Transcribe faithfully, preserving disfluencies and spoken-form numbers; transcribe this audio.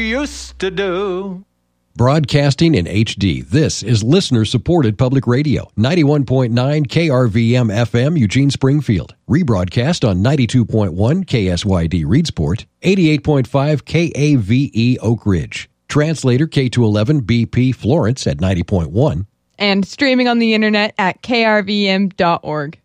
used to do. Broadcasting in H D, this is listener-supported public radio, ninety-one point nine K R V M F M, Eugene, Springfield. Rebroadcast on ninety-two point one K S Y D, Reedsport, eighty-eight point five K A V E, Oak Ridge. Translator K two eleven B P, Florence at ninety point one. And streaming on the internet at K R V M dot org.